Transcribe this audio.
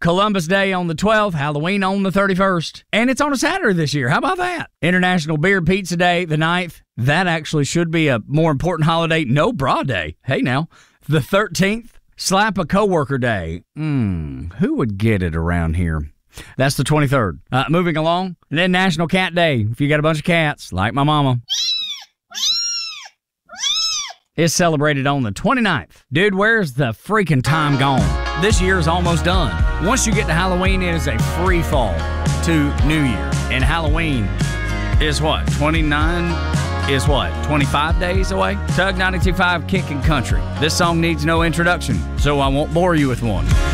Columbus Day on the 12th, Halloween on the 31st. And it's on a Saturday this year. How about that? International Beer and Pizza Day, the 9th. That actually should be a more important holiday. No Bra Day. Hey, now. The 13th, Slap a Coworker Day. Who would get it around here? That's the 23rd. Moving along. And then National Cat Day. If you got a bunch of cats, like my mama. It's celebrated on the 29th. Dude, where's the freaking time gone? This year is almost done. Once you get to Halloween, it is a free fall to New Year. And Halloween is what? 25 days away? Tug 92.5 Kickin' Country. This song needs no introduction, so I won't bore you with one.